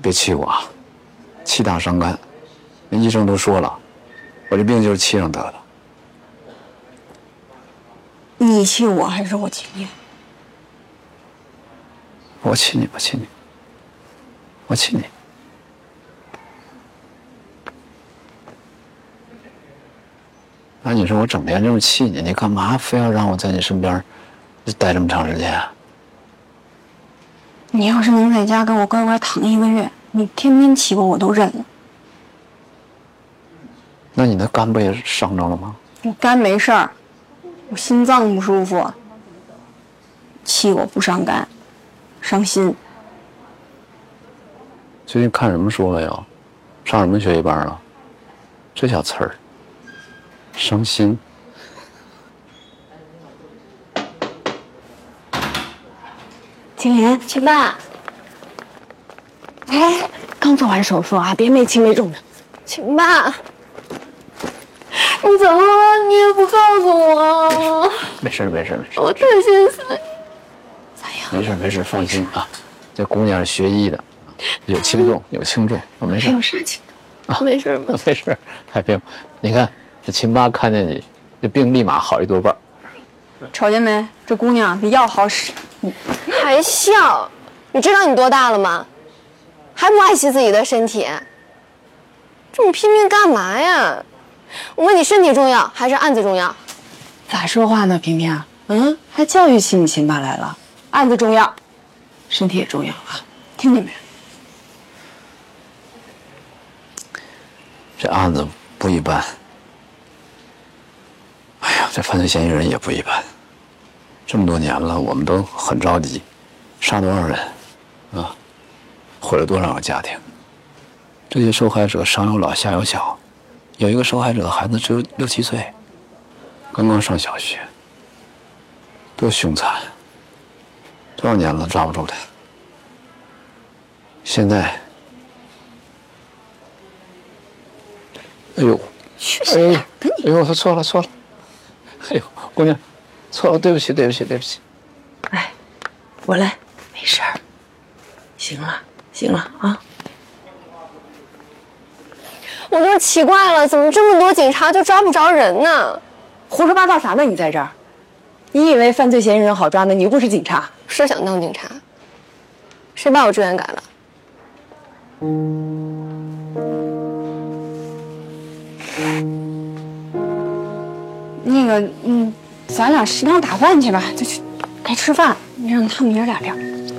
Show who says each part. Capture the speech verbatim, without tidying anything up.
Speaker 1: 别气我啊，气大伤肝。那医生都说了，我这病就是气上得的。
Speaker 2: 你气我还是我气你？
Speaker 1: 我气你，我气你，我气你。那你说我整天这么气你，你干嘛非要让我在你身边待这么长时间啊？
Speaker 2: 你要是能在家跟我乖乖躺一个月，你天天气我我都认了。
Speaker 1: 那你的肝不也伤着了吗？
Speaker 2: 我肝没事儿，我心脏不舒服。气我不伤肝，伤心。
Speaker 1: 最近看什么书了又？上什么学习班了？这小词儿，伤心。
Speaker 2: 青莲，去吧。哎，刚做完手术啊，别没轻没重的。请吧。你怎么了？你也不告诉我。
Speaker 1: 没事没事没事。
Speaker 2: 我太心碎。咋样？
Speaker 1: 没事没事，放心啊。这姑娘是学医的，有轻重有轻重，我没事。
Speaker 2: 还有啥轻重？啊，没事吗？
Speaker 1: 没事，太病。你看这秦八看见你，这病立马好一多半。
Speaker 2: 瞅见没？这姑娘比药好使。
Speaker 3: 还笑？你知道你多大了吗？还不爱惜自己的身体？这么拼命干嘛呀？我问你，身体重要还是案子重要？
Speaker 2: 咋说话呢，萍萍？嗯，还教育起你秦爸来了。案子重要，身体也重要啊，听见没？
Speaker 1: 这案子不一般。哎呀，这犯罪嫌疑人也不一般。这么多年了，我们都很着急，杀多少人，啊，毁了多少个家庭。这些受害者上有老下有小，有一个受害者的孩子只有六七岁，刚刚上小学，多凶残！多少年了抓不住他，现在，哎呦，哎呦，哎呦，他错了错了，哎呦，姑娘，错了，对不起对不起对不起。
Speaker 2: 哎，我来，没事儿，行了行了啊。
Speaker 3: 我都奇怪了，怎么这么多警察就抓不着人呢？
Speaker 2: 胡说八道啥呢？你在这儿，你以为犯罪嫌疑人好抓呢？你又不是警察。
Speaker 3: 是想当警察，谁把我志愿改了？
Speaker 2: 那个，嗯，咱俩食堂打饭去吧，就去该吃饭，让他们爷俩聊。